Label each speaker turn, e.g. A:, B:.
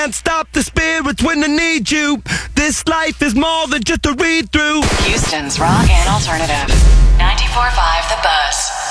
A: Can't stop the spirits when they need you. This life is more than just a read-through.
B: Houston's rock and alternative. 94.5 The Buzz.